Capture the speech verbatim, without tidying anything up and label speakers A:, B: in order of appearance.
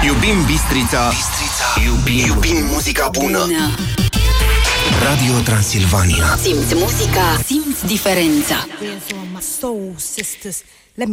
A: Iubim Bistrița, Bistrița. Iubim, iubim muzica bună. bună Radio Transilvania.
B: Simți muzica, simți diferența.